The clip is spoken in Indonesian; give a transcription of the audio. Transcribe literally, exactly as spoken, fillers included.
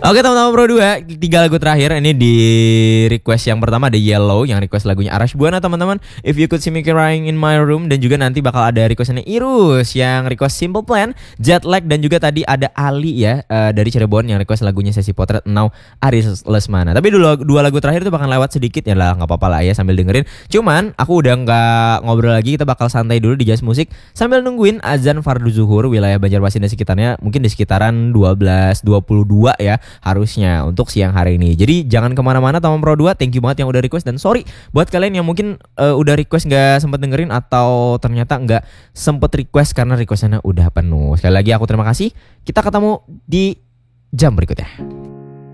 Oke teman-teman Pro dua, tiga lagu terakhir ini di request yang pertama ada Yellow yang request lagunya Arash Buana teman-teman. If You Could See Me Crying in My Room, dan juga nanti bakal ada requestnya Irus yang request Simple Plan, Jet Lag, dan juga tadi ada Ali ya uh, dari Cirebon yang request lagunya Sesi Potret Now Aris Lesmana. Tapi dulu dua lagu terakhir itu bakal lewat sedikit ya lah, nggak apa-apa lah ya sambil dengerin. Cuman aku udah nggak ngobrol lagi, kita bakal santai dulu di Jazz Musik sambil nungguin azan fardu zuhur wilayah Banjarmasin dan sekitarnya, mungkin di sekitaran dua belas dua puluh dua ya harusnya untuk siang hari ini. Jadi jangan kemana-mana teman Pro dua. Thank you banget yang udah request, dan sorry buat kalian yang mungkin uh, udah request nggak sempet dengerin atau ternyata nggak sempet request karena requestnya udah penuh. Sekali lagi aku terima kasih. Kita ketemu di jam berikutnya.